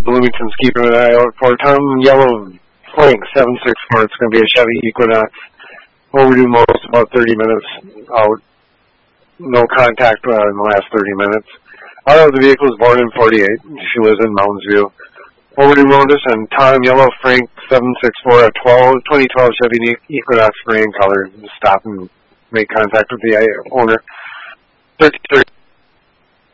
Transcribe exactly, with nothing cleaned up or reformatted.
Bloomington's keeping an eye out for. Tom Yellow, Frank, seven six four. It's going to be a Chevy Equinox. Overdue most, about thirty minutes out. No contact uh, in the last thirty minutes. Out of the vehicle is born in forty-eight. She lives in Mounds View. Overdue notice, and Tom Yellow, Frank, seven six four, a twenty twelve Chevy Equinox gray in color. Stop and make contact with the owner. thirty thirty